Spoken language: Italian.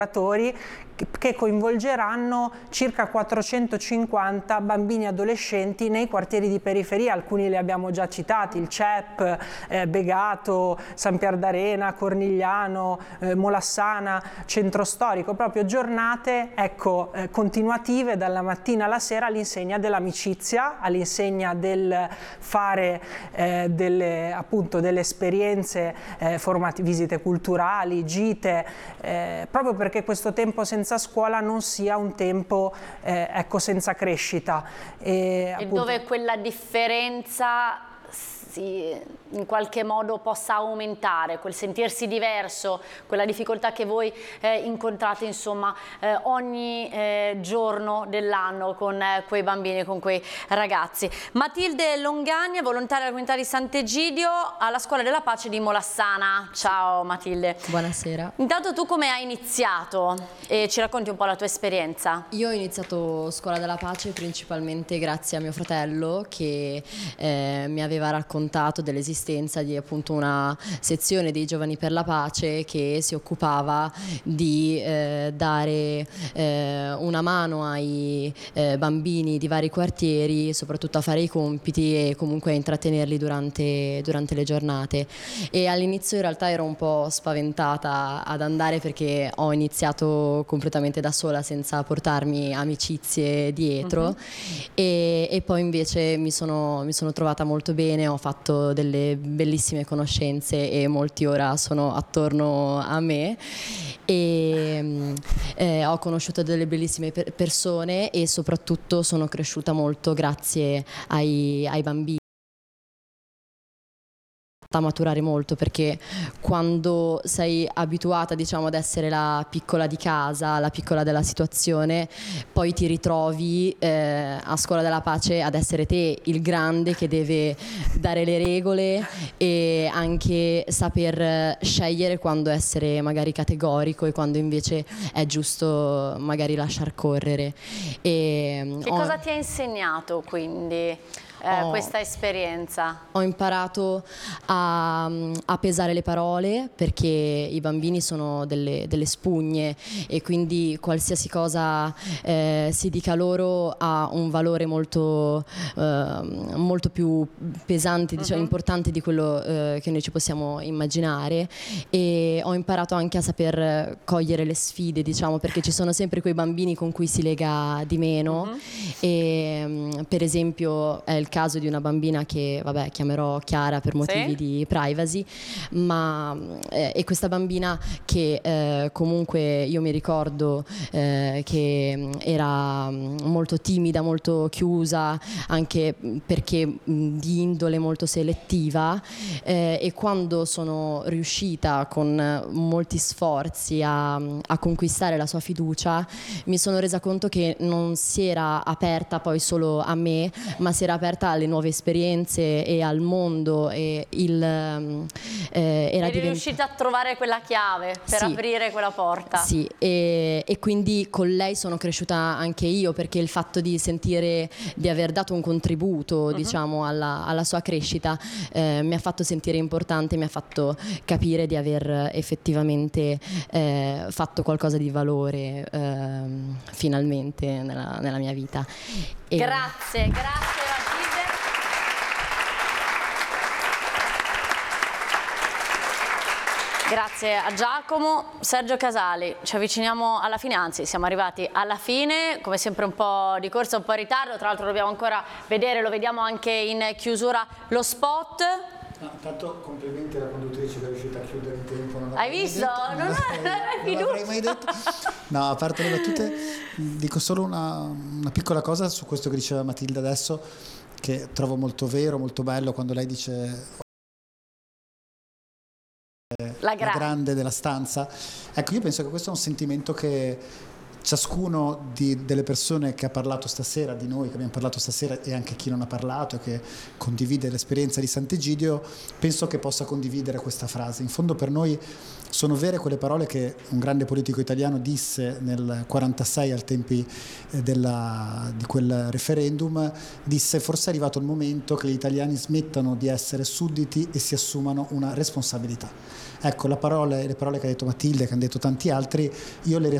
che coinvolgeranno circa 450 bambini e adolescenti nei quartieri di periferia. Alcuni li abbiamo già citati: il CEP, Begato, San Pier d'Arena, Cornigliano, Molassana, Centro Storico. Proprio giornate, ecco, continuative dalla mattina alla sera all'insegna dell'amicizia, all'insegna del fare delle esperienze formative, visite culturali, gite, proprio perché questo tempo senza scuola non sia un tempo ecco, senza crescita. E dove quella differenza in qualche modo possa aumentare, quel sentirsi diverso, quella difficoltà che voi incontrate insomma ogni giorno dell'anno con quei bambini, con quei ragazzi. Matilde Longagna, volontaria della comunità di Sant'Egidio alla Scuola della Pace di Molassana. Ciao Matilde. Buonasera. Intanto tu come hai iniziato? E ci racconti un po' la tua esperienza? Io ho iniziato Scuola della Pace principalmente grazie a mio fratello che mi aveva raccontato dell'esistenza di appunto una sezione dei Giovani per la Pace che si occupava di dare una mano ai bambini di vari quartieri, soprattutto a fare i compiti e comunque a intrattenerli durante le giornate. E all'inizio in realtà ero un po' spaventata ad andare perché ho iniziato completamente da sola senza portarmi amicizie dietro e poi invece mi sono trovata molto bene, ho fatto delle bellissime conoscenze e molti ora sono attorno a me e ho conosciuto delle bellissime persone e soprattutto sono cresciuta molto grazie ai bambini. A maturare molto perché quando sei abituata diciamo ad essere la piccola di casa, la piccola della situazione, poi ti ritrovi a Scuola della Pace ad essere te il grande che deve dare le regole e anche saper scegliere quando essere magari categorico e quando invece è giusto magari lasciar correre. Che cosa ti ha insegnato quindi? Questa esperienza? Ho imparato a pesare le parole perché i bambini sono delle spugne e quindi qualsiasi cosa si dica loro ha un valore molto più pesante, diciamo, importante di quello che noi ci possiamo immaginare, e ho imparato anche a saper cogliere le sfide, diciamo, perché ci sono sempre quei bambini con cui si lega di meno e per esempio è il caso di una bambina che vabbè chiamerò Chiara per motivi di privacy, ma è questa bambina che comunque io mi ricordo che era molto timida, molto chiusa, anche perché di indole molto selettiva, e quando sono riuscita con molti sforzi a conquistare la sua fiducia mi sono resa conto che non si era aperta poi solo a me, ma si era aperta alle nuove esperienze e al mondo e eri riuscita a trovare quella chiave per aprire quella porta. Sì, e quindi con lei sono cresciuta anche io, perché il fatto di sentire di aver dato un contributo diciamo alla sua crescita mi ha fatto sentire importante, mi ha fatto capire di aver effettivamente fatto qualcosa di valore finalmente nella mia vita. Grazie Matilde. Grazie a Giacomo. Sergio Casali, ci avviciniamo alla fine, anzi siamo arrivati alla fine, come sempre un po' di corsa, un po' in ritardo, tra l'altro dobbiamo ancora vedere, lo vediamo anche in chiusura, lo spot. Intanto complimenti alla conduttrice che è riuscita a chiudere in tempo. Hai visto? Non l'avrei mai detto. No, a parte le battute, dico solo una piccola cosa su questo che diceva Matilde adesso, che trovo molto vero, molto bello, quando lei dice la grande della stanza. Ecco, io penso che questo è un sentimento che ciascuno delle persone che ha parlato stasera, di noi che abbiamo parlato stasera, e anche chi non ha parlato e che condivide l'esperienza di Sant'Egidio, penso che possa condividere questa frase. In fondo per noi sono vere quelle parole che un grande politico italiano disse nel 46 ai tempi di quel referendum, disse: forse è arrivato il momento che gli italiani smettano di essere sudditi e si assumano una responsabilità. Ecco, le parole che ha detto Matilde, che hanno detto tanti altri, io le